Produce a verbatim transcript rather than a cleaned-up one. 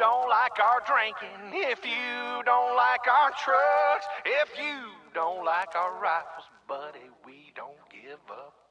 don't like our drinking, if you don't like our trucks, if you don't like our rifles, buddy, we don't give up.